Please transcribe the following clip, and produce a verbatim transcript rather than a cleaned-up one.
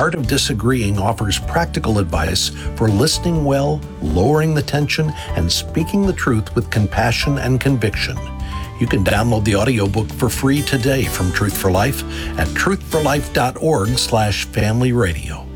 Art of Disagreeing offers practical advice for listening well, lowering the tension, and speaking the truth with compassion and conviction. You can download the audiobook for free today from Truth for Life at truth for life dot org slash family radio.